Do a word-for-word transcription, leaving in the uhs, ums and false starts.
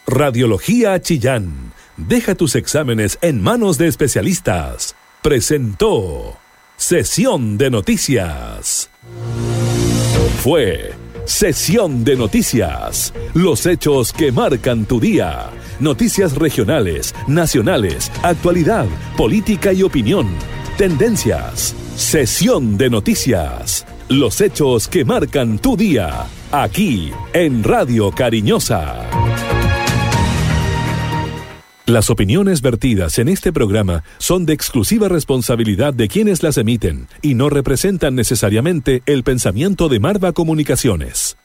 Radiología Chillán. Deja tus exámenes en manos de especialistas. Presentó Sesión de Noticias. Fue Sesión de Noticias. Los hechos que marcan tu día. Noticias regionales, nacionales, actualidad, política y opinión. Tendencias. Sesión de Noticias. Los hechos que marcan tu día. Aquí, en Radio Cariñosa. Las opiniones vertidas en este programa son de exclusiva responsabilidad de quienes las emiten y no representan necesariamente el pensamiento de Marva Comunicaciones.